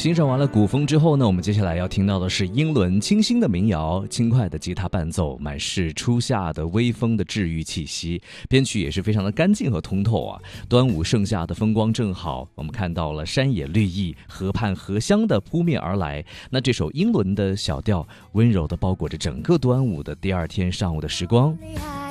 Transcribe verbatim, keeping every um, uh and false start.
欣赏完了古风之后呢，我们接下来要听到的是英伦清新的民谣，轻快的吉他伴奏，满是初夏的微风的治愈气息，编曲也是非常的干净和通透啊。端午盛夏的风光正好，我们看到了山野绿意，河畔荷香的扑面而来。那这首英伦的小调温柔的包裹着整个端午的第二天上午的时光。